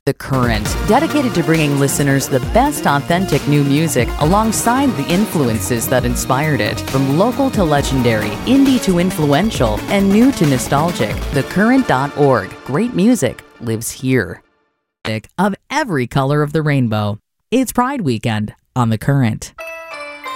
The Current, dedicated to bringing listeners the best authentic new music alongside the influences that inspired it. From local to legendary, indie to influential, and new to nostalgic, thecurrent.org. Great music lives here. Of every color of the rainbow. It's Pride Weekend on The Current.